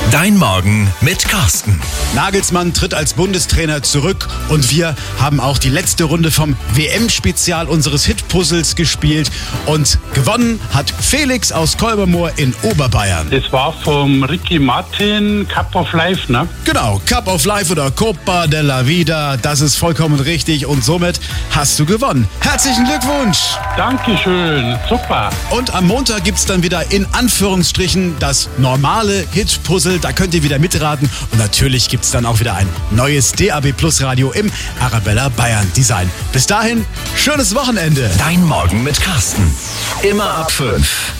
Dein Morgen mit Carsten. Nagelsmann tritt als Bundestrainer zurück und wir haben auch die letzte Runde vom WM-Spezial unseres Hit-Puzzles gespielt und gewonnen hat Felix aus Kolbermoor in Oberbayern. Das war vom Ricky Martin, Cup of Life, ne? Genau, Cup of Life oder Copa della Vida, das ist vollkommen richtig und somit hast du gewonnen. Herzlichen Glückwunsch! Dankeschön, super. Und am Montag gibt's dann wieder in Anführungsstrichen das normale Hit-Puzzle. Da könnt ihr wieder mitraten. Und natürlich gibt's dann auch wieder ein neues DAB Plus Radio im Arabella Bayern Design. Bis dahin, schönes Wochenende. Dein Morgen mit Carsten. Immer ab 5.